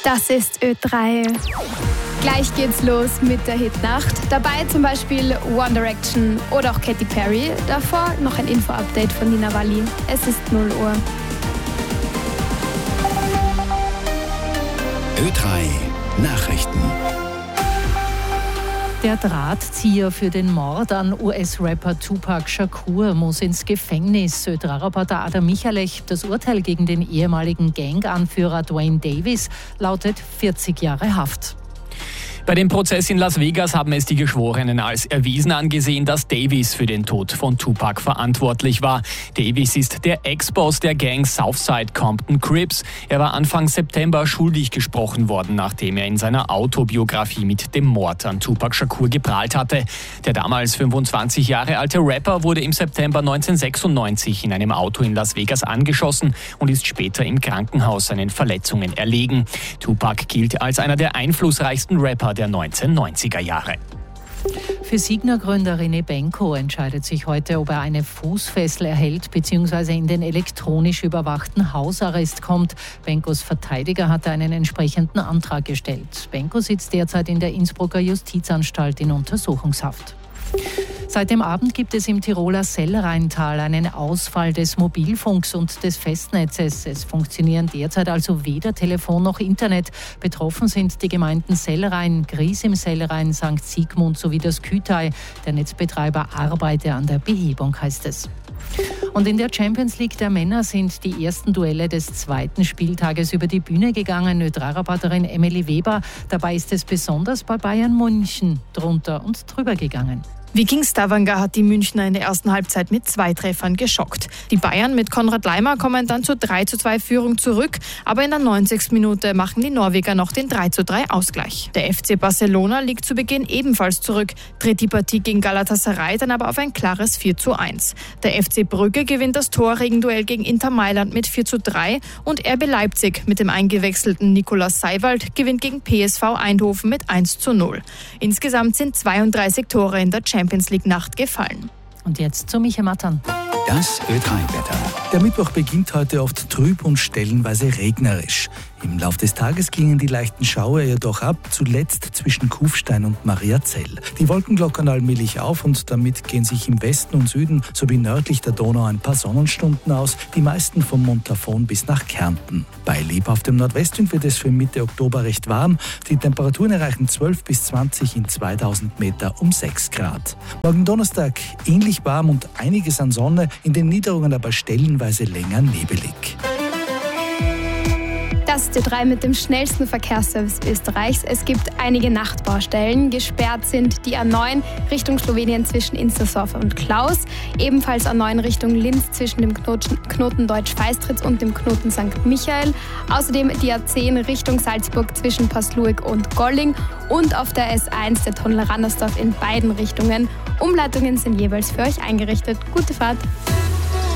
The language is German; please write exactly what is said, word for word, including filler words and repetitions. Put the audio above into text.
Das ist Ö drei. Gleich geht's los mit der Hitnacht. Dabei zum Beispiel One Direction oder auch Katy Perry. Davor noch ein Info-Update von Nina Walli. Es ist null Uhr. Ö drei Nachrichten. Der Drahtzieher für den Mord an U S-Rapper Tupac Shakur muss ins Gefängnis. Ö drei-Reporter Adam Michalech. Das Urteil gegen den ehemaligen Gang-Anführer Dwayne Davis lautet vierzig Jahre Haft. Bei dem Prozess in Las Vegas haben es die Geschworenen als erwiesen angesehen, dass Davis für den Tod von Tupac verantwortlich war. Davis ist der Ex-Boss der Gang Southside Compton Crips. Er war Anfang September schuldig gesprochen worden, nachdem er in seiner Autobiografie mit dem Mord an Tupac Shakur geprahlt hatte. Der damals fünfundzwanzig Jahre alte Rapper wurde im September neunzehnhundertsechsundneunzig in einem Auto in Las Vegas angeschossen und ist später im Krankenhaus seinen Verletzungen erlegen. Tupac gilt als einer der einflussreichsten Rapper der neunzehnhundertneunziger Jahre. Für Signa-Gründer René Benko entscheidet sich heute, ob er eine Fußfessel erhält bzw. in den elektronisch überwachten Hausarrest kommt. Benkos Verteidiger hatte einen entsprechenden Antrag gestellt. Benko sitzt derzeit in der Innsbrucker Justizanstalt in Untersuchungshaft. Seit dem Abend gibt es im Tiroler Sellrheintal einen Ausfall des Mobilfunks und des Festnetzes. Es funktionieren derzeit also weder Telefon noch Internet. Betroffen sind die Gemeinden Sellrhein, Gries im Sellrhein, Sankt Sigmund sowie das Kütai. Der Netzbetreiber arbeite an der Behebung, heißt es. Und in der Champions League der Männer sind die ersten Duelle des zweiten Spieltages über die Bühne gegangen. Ö drei-Reporterin Emily Weber. Dabei ist es besonders bei Bayern München drunter und drüber gegangen. Viking Stavanger hat die Münchner in der ersten Halbzeit mit zwei Treffern geschockt. Die Bayern mit Konrad Laimer kommen dann zur drei zu zwei Führung zurück, aber in der neunzigsten Minute machen die Norweger noch den drei zu drei Ausgleich. Der F C Barcelona liegt zu Beginn ebenfalls zurück, dreht die Partie gegen Galatasaray dann aber auf ein klares vier zu eins. Der F C Brügge gewinnt das Torregenduell gegen Inter Mailand mit vier zu drei und R B Leipzig mit dem eingewechselten Nikolaus Seiwald gewinnt gegen P S V Eindhoven mit eins zu null. Insgesamt sind zweiunddreißig Tore in der Champions League-Nacht gefallen. Und jetzt zu Michael Mattern. Das Ö drei-Wetter. Der Mittwoch beginnt heute oft trüb und stellenweise regnerisch. Im Lauf des Tages klingen die leichten Schauer jedoch ab, zuletzt zwischen Kufstein und Mariazell. Die Wolken lockern allmählich auf und damit gehen sich im Westen und Süden sowie nördlich der Donau ein paar Sonnenstunden aus, die meisten vom Montafon bis nach Kärnten. Bei lebhaftem Nordwestwind wird es für Mitte Oktober recht warm. Die Temperaturen erreichen zwölf bis zwanzig in zweitausend Meter um sechs Grad. Morgen Donnerstag ähnlich warm und einiges an Sonne, in den Niederungen aber stellenweise länger nebelig. Das ist Ö drei mit dem schnellsten Verkehrsservice Österreichs. Es gibt einige Nachtbaustellen. Gesperrt sind die A neun Richtung Slowenien zwischen Instersdorf und Klaus. Ebenfalls A neun Richtung Linz zwischen dem Knoten, Knoten Deutsch-Feistritz und dem Knoten Sankt Michael. Außerdem die A zehn Richtung Salzburg zwischen Pasluik und Golling. Und auf der S eins der Tunnel Randersdorf in beiden Richtungen. Umleitungen sind jeweils für euch eingerichtet. Gute Fahrt!